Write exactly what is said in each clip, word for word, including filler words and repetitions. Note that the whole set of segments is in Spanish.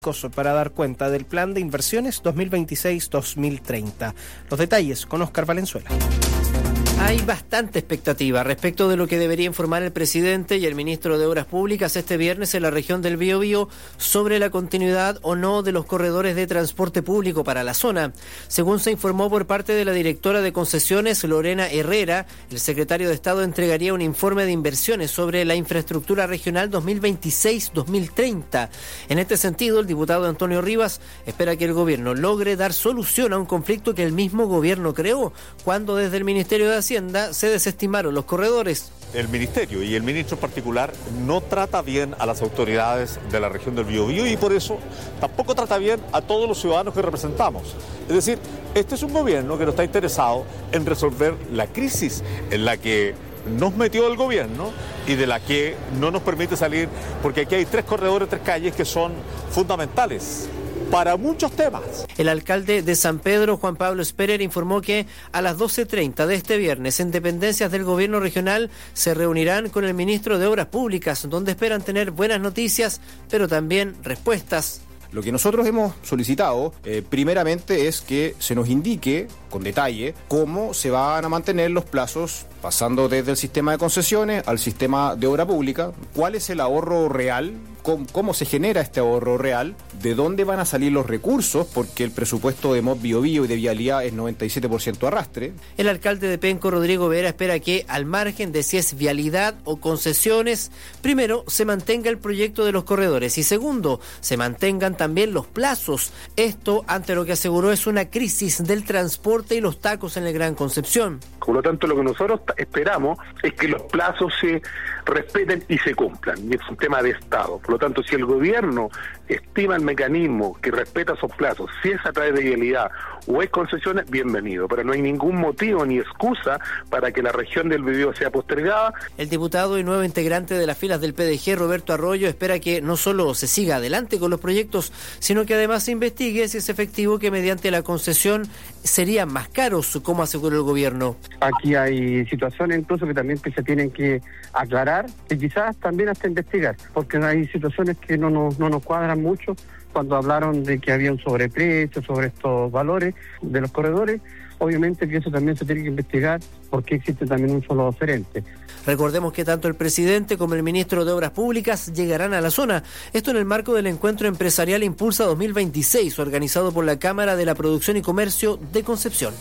para dar cuenta del plan de inversiones dos mil veintiséis a dos mil treinta. Los detalles con Óscar Valenzuela. Hay bastante expectativa respecto de lo que debería informar el presidente y el ministro de Obras Públicas este viernes en la región del Biobío sobre la continuidad o no de los corredores de transporte público para la zona. Según se informó por parte de la directora de concesiones, Lorena Herrera, el secretario de Estado entregaría un informe de inversiones sobre la infraestructura regional dos mil veintiséis a dos mil treinta. En este sentido, el diputado Antonio Rivas espera que el gobierno logre dar solución a un conflicto que el mismo gobierno creó cuando desde el Ministerio de Hacienda se desestimaron los corredores. El ministerio y el ministro en particular no trata bien a las autoridades de la región del Biobío y por eso tampoco trata bien a todos los ciudadanos que representamos. Es decir, este es un gobierno que no está interesado en resolver la crisis en la que nos metió el gobierno y de la que no nos permite salir, porque aquí hay tres corredores, tres calles que son fundamentales para muchos temas. El alcalde de San Pedro, Juan Pablo Sperer, informó que a las doce treinta de este viernes, en dependencias del gobierno regional, se reunirán con el ministro de Obras Públicas, donde esperan tener buenas noticias, pero también respuestas. Lo que nosotros hemos solicitado, eh, primeramente, es que se nos indique con detalle cómo se van a mantener los plazos, pasando desde el sistema de concesiones al sistema de obra pública, cuál es el ahorro real, cómo, cómo se genera este ahorro real, de dónde van a salir los recursos, porque el presupuesto de M O B Biobío y de vialidad es noventa y siete por ciento arrastre. El alcalde de Penco, Rodrigo Vera, espera que, al margen de si es vialidad o concesiones, primero se mantenga el proyecto de los corredores y segundo, se mantengan también los plazos. Esto ante lo que aseguró es una crisis del transporte y los tacos en el Gran Concepción. Por lo tanto, lo que nosotros esperamos es que los plazos se respeten y se cumplan, y es un tema de Estado. Por lo tanto, si el gobierno estima el mecanismo que respeta esos plazos, si es a través de vialidad o es concesiones, bienvenido, pero no hay ningún motivo ni excusa para que la región del Biobío sea postergada. El diputado y nuevo integrante de las filas del P D G, Roberto Arroyo, espera que no solo se siga adelante con los proyectos, sino que además se investigue si es efectivo que mediante la concesión serían más caros, como aseguró el gobierno. Aquí hay situaciones incluso que también que se tienen que aclarar y quizás también hasta investigar, porque hay situaciones que no nos, no nos cuadran mucho cuando hablaron de que había un sobreprecio sobre estos valores de los corredores. Obviamente que eso también se tiene que investigar porque existe también un solo oferente. Recordemos que tanto el presidente como el ministro de Obras Públicas llegarán a la zona. Esto en el marco del Encuentro Empresarial Impulsa dos mil veintiséis, organizado por la Cámara de la Producción y Comercio de Concepción.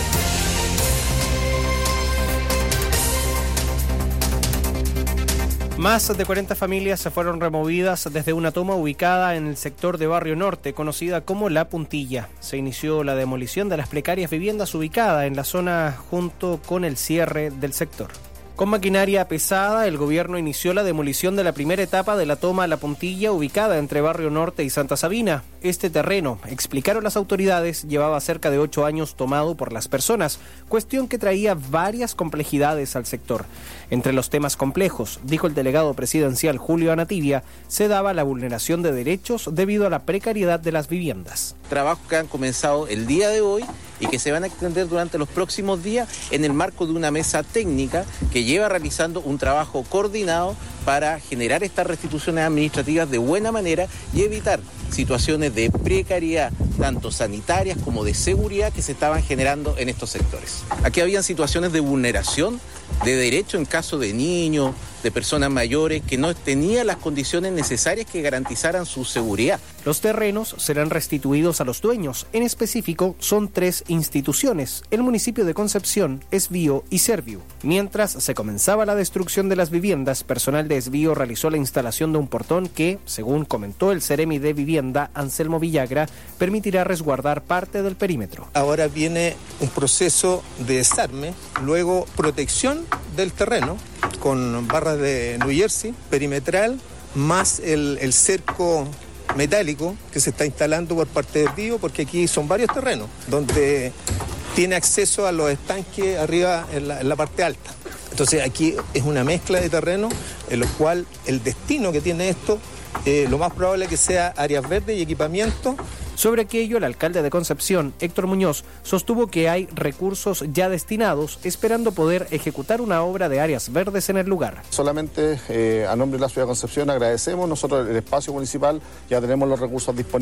Más de cuarenta familias se fueron removidas desde una toma ubicada en el sector de Barrio Norte, conocida como La Puntilla. Se inició la demolición de las precarias viviendas ubicadas en la zona junto con el cierre del sector. Con maquinaria pesada, el gobierno inició la demolición de la primera etapa de la toma La Puntilla, ubicada entre Barrio Norte y Santa Sabina. Este terreno, explicaron las autoridades, llevaba cerca de ocho años tomado por las personas, cuestión que traía varias complejidades al sector. Entre los temas complejos, dijo el delegado presidencial Julio Anativia, se daba la vulneración de derechos debido a la precariedad de las viviendas. Trabajos que han comenzado el día de hoy y que se van a extender durante los próximos días en el marco de una mesa técnica que lleva realizando un trabajo coordinado para generar estas restituciones administrativas de buena manera y evitar situaciones de precariedad, tanto sanitarias como de seguridad, que se estaban generando en estos sectores. Aquí habían situaciones de vulneración de derecho en caso de niños, de personas mayores que no tenían las condiciones necesarias que garantizaran su seguridad. Los terrenos serán restituidos a los dueños. En específico, son tres instituciones: el municipio de Concepción, Esbío y Serviu. Mientras se comenzaba la destrucción de las viviendas, personal de Esbío realizó la instalación de un portón que, según comentó el Seremi de Vivienda, Anselmo Villagra, permitirá resguardar parte del perímetro. Ahora viene un proceso de desarme, luego protección del terreno con barras de New Jersey, perimetral, más el, el cerco metálico que se está instalando por parte del Bío, porque aquí son varios terrenos donde tiene acceso a los estanques arriba en la, en la parte alta. Entonces aquí es una mezcla de terrenos en lo cual el destino que tiene esto, eh, lo más probable es que sea áreas verdes y equipamiento. Sobre aquello, el alcalde de Concepción, Héctor Muñoz, sostuvo que hay recursos ya destinados, esperando poder ejecutar una obra de áreas verdes en el lugar. Solamente eh, a nombre de la ciudad de Concepción agradecemos, nosotros el espacio municipal ya tenemos los recursos disponibles.